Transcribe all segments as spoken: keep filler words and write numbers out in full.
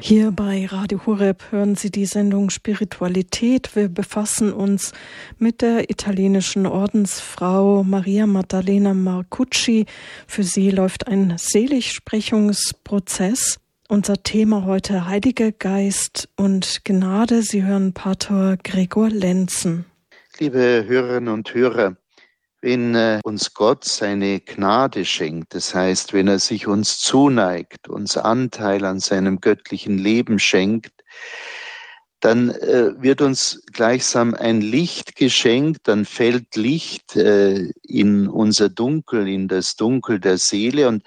Hier bei Radio Horeb hören Sie die Sendung Spiritualität. Wir befassen uns mit der italienischen Ordensfrau Maria Maddalena Marcucci. Für sie läuft ein Seligsprechungsprozess. Unser Thema heute Heiliger Geist und Gnade. Sie hören Pater Gregor Lenzen. Liebe Hörerinnen und Hörer, wenn äh, uns Gott seine Gnade schenkt, das heißt, wenn er sich uns zuneigt, uns Anteil an seinem göttlichen Leben schenkt, dann äh, wird uns gleichsam ein Licht geschenkt, dann fällt Licht äh, in unser Dunkel, in das Dunkel der Seele und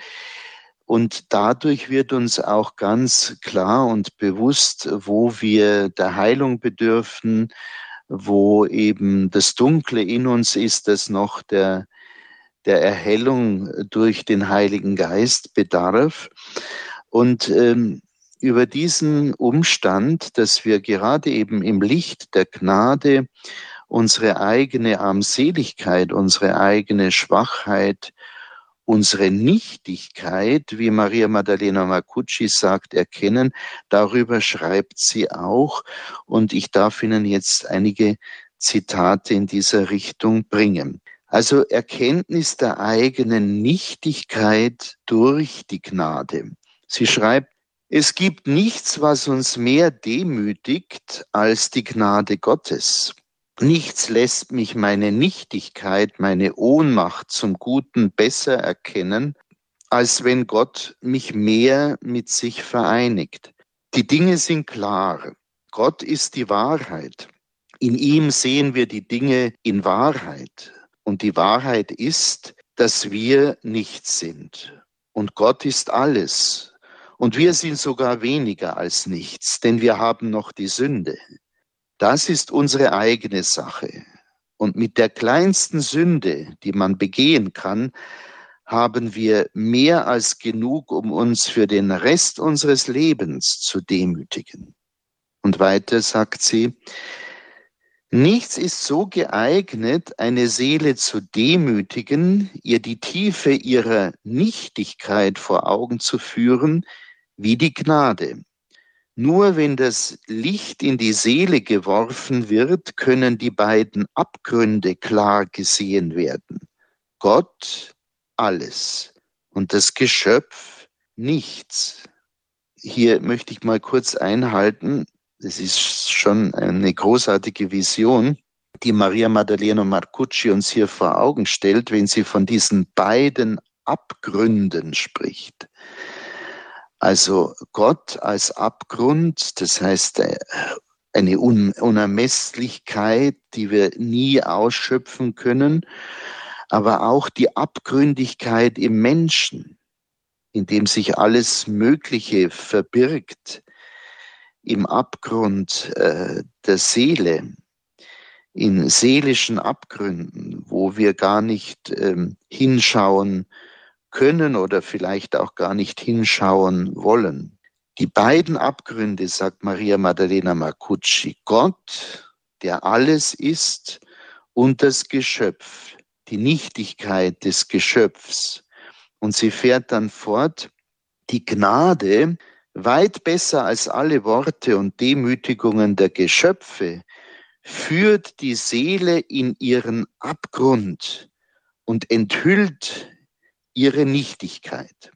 Und dadurch wird uns auch ganz klar und bewusst, wo wir der Heilung bedürfen, wo eben das Dunkle in uns ist, das noch der, der Erhellung durch den Heiligen Geist bedarf. Und ähm, über diesen Umstand, dass wir gerade eben im Licht der Gnade unsere eigene Armseligkeit, unsere eigene Schwachheit, unsere Nichtigkeit, wie Maria Maddalena Marcucci sagt, erkennen. Darüber schreibt sie auch. Und ich darf Ihnen jetzt einige Zitate in dieser Richtung bringen. Also Erkenntnis der eigenen Nichtigkeit durch die Gnade. Sie schreibt, es gibt nichts, was uns mehr demütigt als die Gnade Gottes. Nichts lässt mich meine Nichtigkeit, meine Ohnmacht zum Guten besser erkennen, als wenn Gott mich mehr mit sich vereinigt. Die Dinge sind klar. Gott ist die Wahrheit. In ihm sehen wir die Dinge in Wahrheit. Und die Wahrheit ist, dass wir nichts sind. Und Gott ist alles. Und wir sind sogar weniger als nichts, denn wir haben noch die Sünde. Das ist unsere eigene Sache. Und mit der kleinsten Sünde, die man begehen kann, haben wir mehr als genug, um uns für den Rest unseres Lebens zu demütigen. Und weiter sagt sie, nichts ist so geeignet, eine Seele zu demütigen, ihr die Tiefe ihrer Nichtigkeit vor Augen zu führen, wie die Gnade. Nur wenn das Licht in die Seele geworfen wird, können die beiden Abgründe klar gesehen werden. Gott, alles, und das Geschöpf, nichts. Hier möchte ich mal kurz einhalten, das ist schon eine großartige Vision, die Maria Maddalena Marcucci uns hier vor Augen stellt, wenn sie von diesen beiden Abgründen spricht. Also Gott als Abgrund, das heißt eine Unermesslichkeit, die wir nie ausschöpfen können, aber auch die Abgründigkeit im Menschen, in dem sich alles Mögliche verbirgt, im Abgrund äh, der Seele, in seelischen Abgründen, wo wir gar nicht ähm, hinschauen können oder vielleicht auch gar nicht hinschauen wollen. Die beiden Abgründe, sagt Maria Maddalena Marcucci, Gott, der alles ist, und das Geschöpf, die Nichtigkeit des Geschöpfs. Und sie fährt dann fort, die Gnade, weit besser als alle Worte und Demütigungen der Geschöpfe, führt die Seele in ihren Abgrund und enthüllt ihre Nichtigkeit.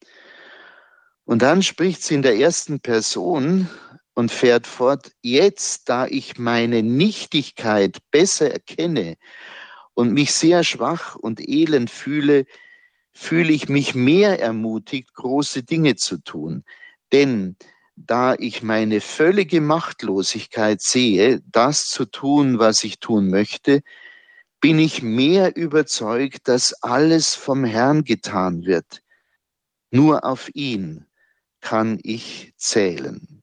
Und dann spricht sie in der ersten Person und fährt fort, jetzt, da ich meine Nichtigkeit besser erkenne und mich sehr schwach und elend fühle, fühle ich mich mehr ermutigt, große Dinge zu tun. Denn da ich meine völlige Machtlosigkeit sehe, das zu tun, was ich tun möchte, bin ich mehr überzeugt, dass alles vom Herrn getan wird. Nur auf ihn kann ich zählen.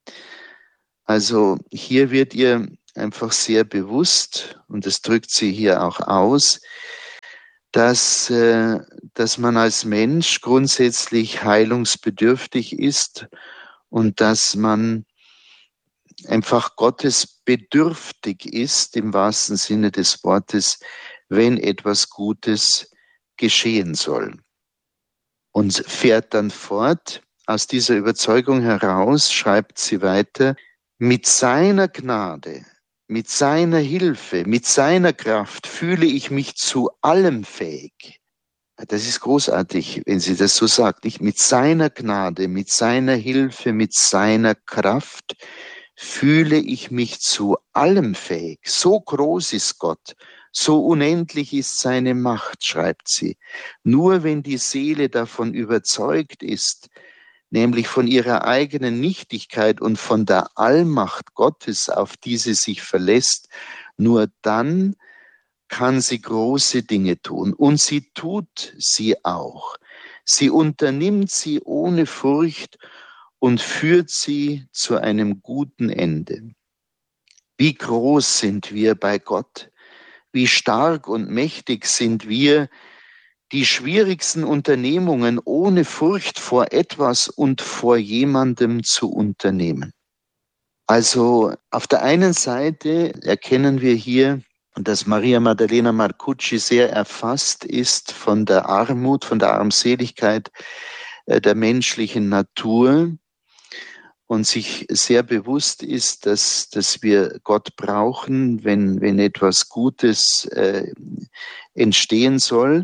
Also hier wird ihr einfach sehr bewusst, und das drückt sie hier auch aus, dass, äh, dass man als Mensch grundsätzlich heilungsbedürftig ist und dass man einfach Gottes bedürftig ist, im wahrsten Sinne des Wortes, wenn etwas Gutes geschehen soll. Und fährt dann fort, aus dieser Überzeugung heraus, schreibt sie weiter, mit seiner Gnade, mit seiner Hilfe, mit seiner Kraft fühle ich mich zu allem fähig. Das ist großartig, wenn sie das so sagt. Nicht? Mit seiner Gnade, mit seiner Hilfe, mit seiner Kraft fühle ich mich zu allem fähig. So groß ist Gott, so unendlich ist seine Macht, schreibt sie. Nur wenn die Seele davon überzeugt ist, nämlich von ihrer eigenen Nichtigkeit und von der Allmacht Gottes, auf die sie sich verlässt, nur dann kann sie große Dinge tun. Und sie tut sie auch. Sie unternimmt sie ohne Furcht und führt sie zu einem guten Ende. Wie groß sind wir bei Gott? Wie stark und mächtig sind wir, die schwierigsten Unternehmungen ohne Furcht vor etwas und vor jemandem zu unternehmen. Also auf der einen Seite erkennen wir hier, dass Maria Maddalena Marcucci sehr erfasst ist von der Armut, von der Armseligkeit der menschlichen Natur und sich sehr bewusst ist, dass, dass wir Gott brauchen, wenn, wenn etwas Gutes äh, entstehen soll.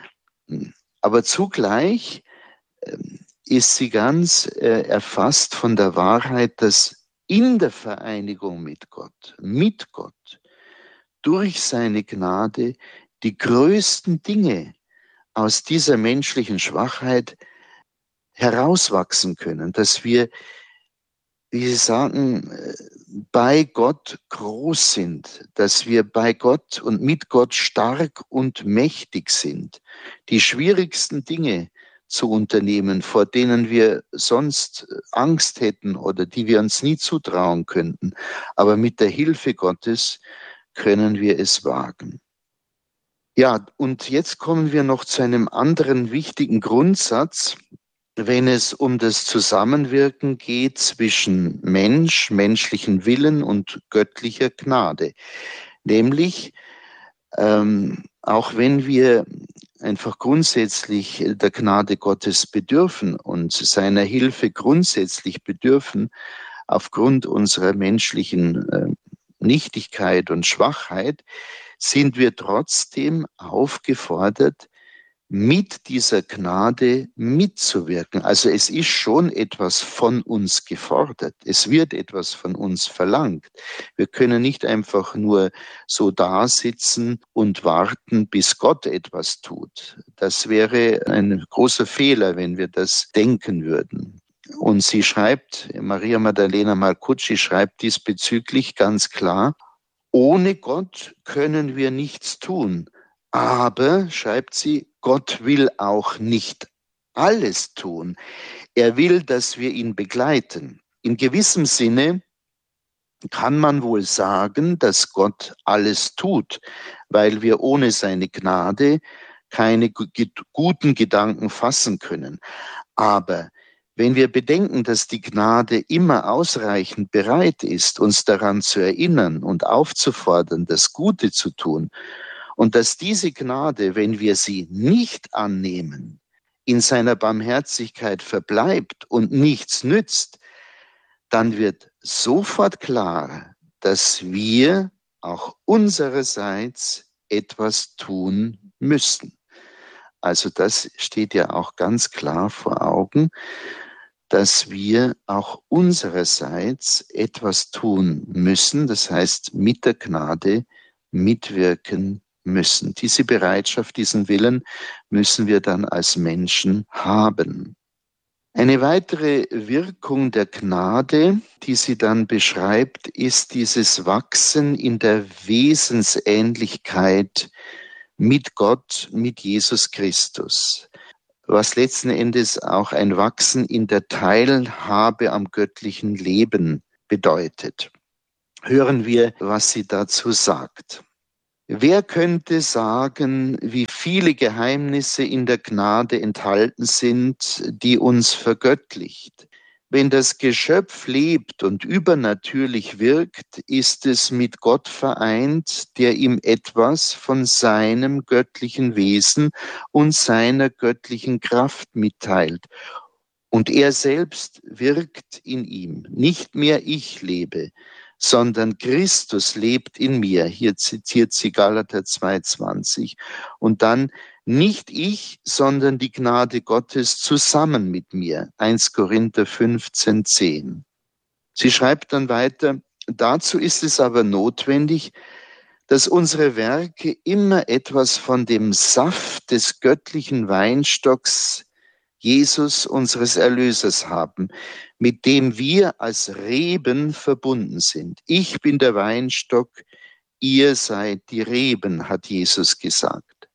Aber zugleich äh, ist sie ganz äh, erfasst von der Wahrheit, dass in der Vereinigung mit Gott, mit Gott, durch seine Gnade die größten Dinge aus dieser menschlichen Schwachheit herauswachsen können, dass wir, wie Sie sagen, bei Gott groß sind, dass wir bei Gott und mit Gott stark und mächtig sind, die schwierigsten Dinge zu unternehmen, vor denen wir sonst Angst hätten oder die wir uns nie zutrauen könnten. Aber mit der Hilfe Gottes können wir es wagen. Ja, und jetzt kommen wir noch zu einem anderen wichtigen Grundsatz, wenn es um das Zusammenwirken geht zwischen Mensch, menschlichen Willen und göttlicher Gnade. Nämlich, ähm, auch wenn wir einfach grundsätzlich der Gnade Gottes bedürfen und seiner Hilfe grundsätzlich bedürfen, aufgrund unserer menschlichen äh, Nichtigkeit und Schwachheit, sind wir trotzdem aufgefordert, mit dieser Gnade mitzuwirken. Also es ist schon etwas von uns gefordert. Es wird etwas von uns verlangt. Wir können nicht einfach nur so da sitzen und warten, bis Gott etwas tut. Das wäre ein großer Fehler, wenn wir das denken würden. Und sie schreibt, Maria Maddalena Marcucci schreibt diesbezüglich ganz klar, ohne Gott können wir nichts tun. Aber, schreibt sie, Gott will auch nicht alles tun. Er will, dass wir ihn begleiten. In gewissem Sinne kann man wohl sagen, dass Gott alles tut, weil wir ohne seine Gnade keine guten Gedanken fassen können. Aber wenn wir bedenken, dass die Gnade immer ausreichend bereit ist, uns daran zu erinnern und aufzufordern, das Gute zu tun, und dass diese Gnade, wenn wir sie nicht annehmen, in seiner Barmherzigkeit verbleibt und nichts nützt, dann wird sofort klar, dass wir auch unsererseits etwas tun müssen. Also das steht ja auch ganz klar vor Augen, dass wir auch unsererseits etwas tun müssen, das heißt mit der Gnade mitwirken müssen. Diese Bereitschaft, diesen Willen müssen wir dann als Menschen haben. Eine weitere Wirkung der Gnade, die sie dann beschreibt, ist dieses Wachsen in der Wesensähnlichkeit mit Gott, mit Jesus Christus, was letzten Endes auch ein Wachsen in der Teilhabe am göttlichen Leben bedeutet. Hören wir, was sie dazu sagt. Wer könnte sagen, wie viele Geheimnisse in der Gnade enthalten sind, die uns vergöttlicht? Wenn das Geschöpf lebt und übernatürlich wirkt, ist es mit Gott vereint, der ihm etwas von seinem göttlichen Wesen und seiner göttlichen Kraft mitteilt. Und er selbst wirkt in ihm. Nicht mehr ich lebe, sondern Christus lebt in mir. Hier zitiert sie Galater zwei zwanzig. Und dann nicht ich, sondern die Gnade Gottes zusammen mit mir. erster Korinther fünfzehn zehn. Sie schreibt dann weiter, dazu ist es aber notwendig, dass unsere Werke immer etwas von dem Saft des göttlichen Weinstocks Jesus, unseres Erlösers, haben, mit dem wir als Reben verbunden sind. Ich bin der Weinstock, ihr seid die Reben, hat Jesus gesagt.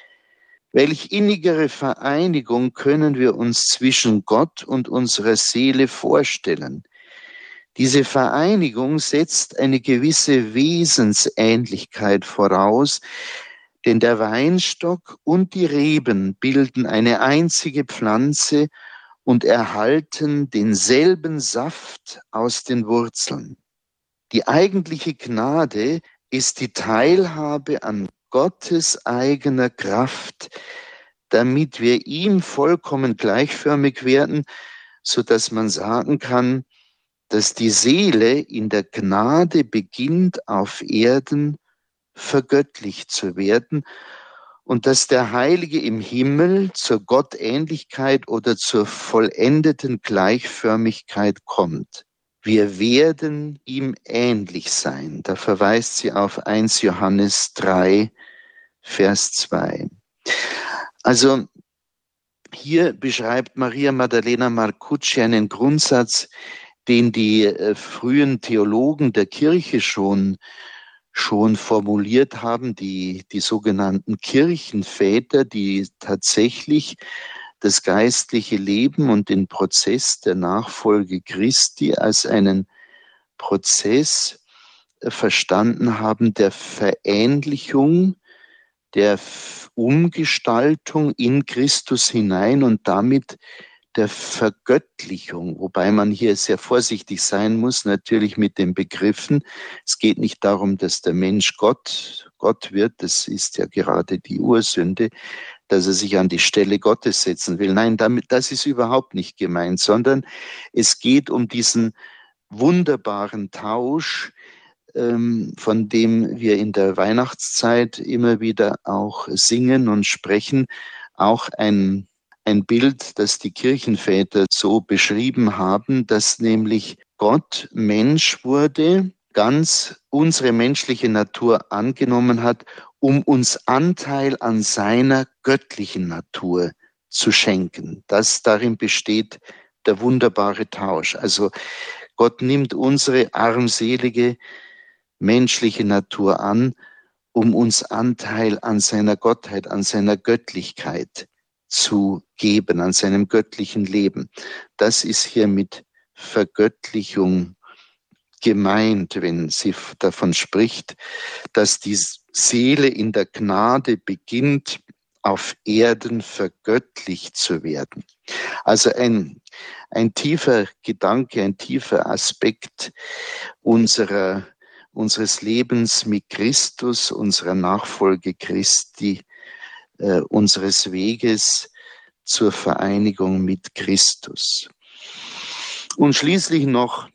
Welch innigere Vereinigung können wir uns zwischen Gott und unserer Seele vorstellen? Diese Vereinigung setzt eine gewisse Wesensähnlichkeit voraus, denn der Weinstock und die Reben bilden eine einzige Pflanze und erhalten denselben Saft aus den Wurzeln. Die eigentliche Gnade ist die Teilhabe an Gottes eigener Kraft, damit wir ihm vollkommen gleichförmig werden, so dass man sagen kann, dass die Seele in der Gnade beginnt, auf Erden vergöttlicht zu werden und dass der Heilige im Himmel zur Gottähnlichkeit oder zur vollendeten Gleichförmigkeit kommt. Wir werden ihm ähnlich sein. Da verweist sie auf erster Johannes drei, Vers zwei. Also hier beschreibt Maria Maddalena Marcucci einen Grundsatz, den die äh, frühen Theologen der Kirche schon schon formuliert haben, die, die sogenannten Kirchenväter, die tatsächlich das geistliche Leben und den Prozess der Nachfolge Christi als einen Prozess verstanden haben, der Verähnlichung, der Umgestaltung in Christus hinein und damit der Vergöttlichung, wobei man hier sehr vorsichtig sein muss, natürlich mit den Begriffen. Es geht nicht darum, dass der Mensch Gott, Gott wird, das ist ja gerade die Ursünde, dass er sich an die Stelle Gottes setzen will. Nein, damit, das ist überhaupt nicht gemeint, sondern es geht um diesen wunderbaren Tausch, ähm, von dem wir in der Weihnachtszeit immer wieder auch singen und sprechen, auch ein Ein Bild, das die Kirchenväter so beschrieben haben, dass nämlich Gott Mensch wurde, ganz unsere menschliche Natur angenommen hat, um uns Anteil an seiner göttlichen Natur zu schenken. Das darin besteht der wunderbare Tausch. Also Gott nimmt unsere armselige menschliche Natur an, um uns Anteil an seiner Gottheit, an seiner Göttlichkeit zu geben, an seinem göttlichen Leben. Das ist hier mit Vergöttlichung gemeint, wenn sie davon spricht, dass die Seele in der Gnade beginnt, auf Erden vergöttlicht zu werden. Also ein, ein tiefer Gedanke, ein tiefer Aspekt unserer, unseres Lebens mit Christus, unserer Nachfolge Christi, äh, unseres Weges zur Vereinigung mit Christus. Und schließlich noch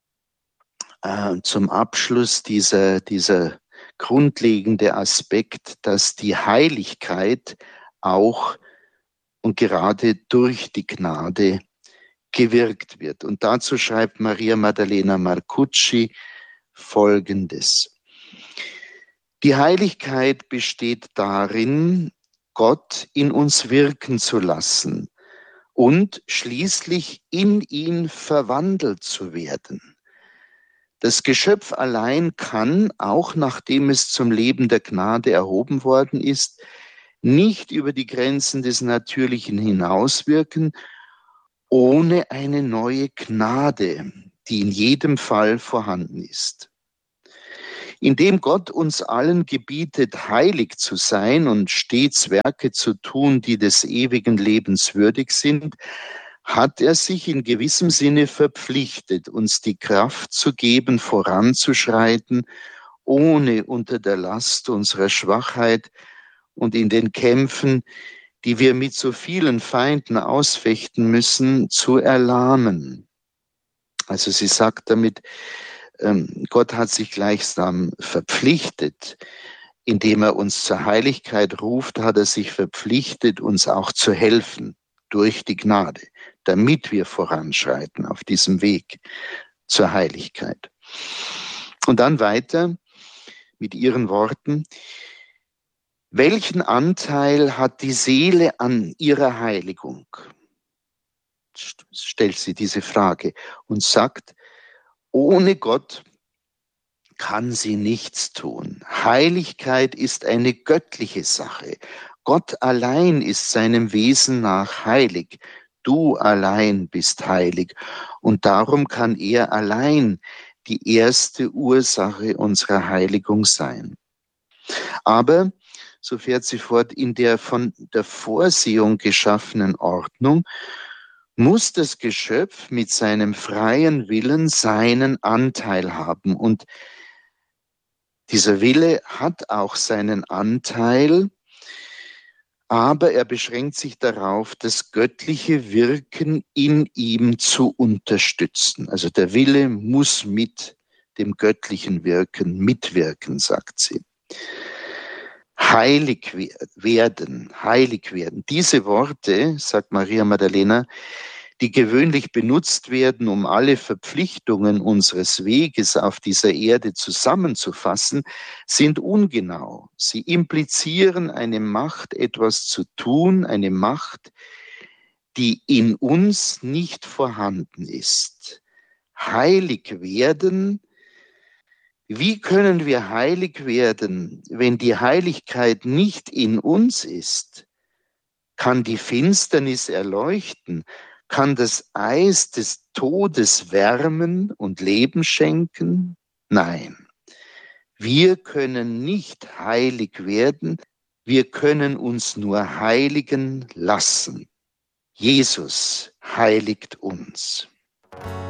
äh, zum Abschluss dieser, dieser grundlegende Aspekt, dass die Heiligkeit auch und gerade durch die Gnade gewirkt wird. Und dazu schreibt Maria Maddalena Marcucci Folgendes. Die Heiligkeit besteht darin, Gott in uns wirken zu lassen und schließlich in ihn verwandelt zu werden. Das Geschöpf allein kann, auch nachdem es zum Leben der Gnade erhoben worden ist, nicht über die Grenzen des Natürlichen hinauswirken, ohne eine neue Gnade, die in jedem Fall vorhanden ist. Indem Gott uns allen gebietet, heilig zu sein und stets Werke zu tun, die des ewigen Lebens würdig sind, hat er sich in gewissem Sinne verpflichtet, uns die Kraft zu geben, voranzuschreiten, ohne unter der Last unserer Schwachheit und in den Kämpfen, die wir mit so vielen Feinden ausfechten müssen, zu erlahmen. Also sie sagt damit, ähm, Gott hat sich gleichsam verpflichtet, indem er uns zur Heiligkeit ruft, hat er sich verpflichtet, uns auch zu helfen durch die Gnade, damit wir voranschreiten auf diesem Weg zur Heiligkeit. Und dann weiter mit ihren Worten: Welchen Anteil hat die Seele an ihrer Heiligung? Stellt sie diese Frage und sagt, ohne Gott kann sie nichts tun. Heiligkeit ist eine göttliche Sache. Gott allein ist seinem Wesen nach heilig. Du allein bist heilig. Und darum kann er allein die erste Ursache unserer Heiligung sein. Aber, so fährt sie fort, in der von der Vorsehung geschaffenen Ordnung muss das Geschöpf mit seinem freien Willen seinen Anteil haben. Und dieser Wille hat auch seinen Anteil, aber er beschränkt sich darauf, das göttliche Wirken in ihm zu unterstützen. Also der Wille muss mit dem göttlichen Wirken mitwirken, sagt sie. Heilig werden, heilig werden. Diese Worte, sagt Maria Magdalena, die gewöhnlich benutzt werden, um alle Verpflichtungen unseres Weges auf dieser Erde zusammenzufassen, sind ungenau. Sie implizieren eine Macht, etwas zu tun, eine Macht, die in uns nicht vorhanden ist. Heilig werden. Wie können wir heilig werden, wenn die Heiligkeit nicht in uns ist? Kann die Finsternis erleuchten? Kann das Eis des Todes wärmen und Leben schenken? Nein. Wir können nicht heilig werden, wir können uns nur heiligen lassen. Jesus heiligt uns.